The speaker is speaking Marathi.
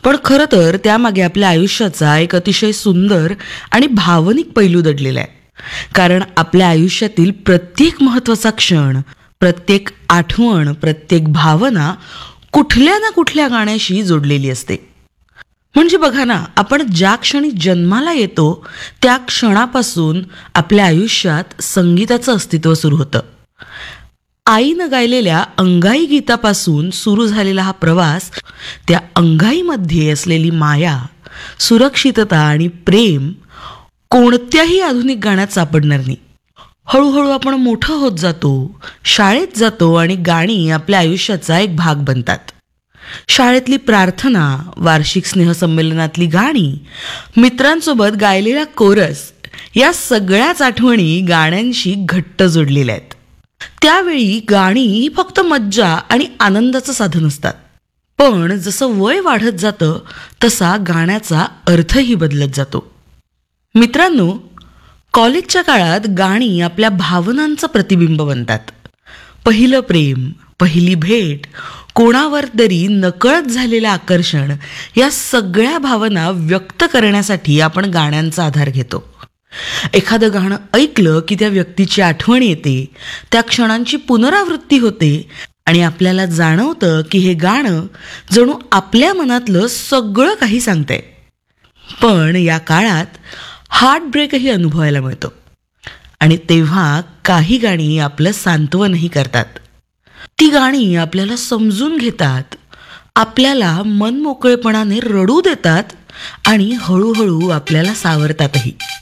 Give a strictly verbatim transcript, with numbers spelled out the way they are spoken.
पण खरं तर त्यामागे आपल्या आयुष्याचा एक अतिशय सुंदर आणि भावनिक पैलू दडलेला आहे. कारण आपल्या आयुष्यातील प्रत्येक महत्त्वाचा क्षण, प्रत्येक आठवण, प्रत्येक भावना कुठल्या ना कुठल्या गाण्याशी जोडलेली असते. म्हणजे बघा ना, आपण ज्या क्षणी जन्माला येतो त्या क्षणापासून आपल्या आयुष्यात संगीताचं अस्तित्व सुरू होतं. आईनं गायलेल्या अंगाई गीतापासून सुरू झालेला हा प्रवास, त्या अंगाईमध्ये असलेली माया, सुरक्षितता आणि प्रेम कोणत्याही आधुनिक गाण्यात सापडणार नाही. हळूहळू आपण मोठं होत जातो, शाळेत जातो आणि गाणी आपल्या आयुष्याचा एक भाग बनतात. शाळेतली प्रार्थना, वार्षिक स्नेहसंमेलनातली गाणी, मित्रांसोबत गायलेला कोरस, या सगळ्याच आठवणी गाण्यांशी घट्ट जोडलेल्या आहेत. त्यावेळी गाणी ही फक्त मज्जा आणि आनंदाचं साधन असतात. पण जसं वय वाढत जातं तसा गाण्याचा अर्थही बदलत जातो. मित्रांनो, कॉलेजच्या काळात गाणी आपल्या भावनांचं प्रतिबिंब बनतात. पहिलं प्रेम, पहिली भेट, कोणावर तरी नकळत झालेलं आकर्षण, या सगळ्या भावना व्यक्त करण्यासाठी आपण गाण्यांचा आधार घेतो. एखादं गाणं ऐकलं की त्या व्यक्तीची आठवण येते, त्या क्षणांची पुनरावृत्ती होते आणि आपल्याला जाणवतं की हे गाणं जणू आपल्या मनातलं सगळं काही सांगतंय. पण या काळात हार्ट ब्रेकही अनुभवायला मिळतो आणि तेव्हा काही गाणी आपलं सांत्वनही करतात. ती गाणी आपल्याला समजून घेतात, आपल्याला मनमोकळेपणाने रडू देतात आणि हळूहळू आपल्याला सावरतातही.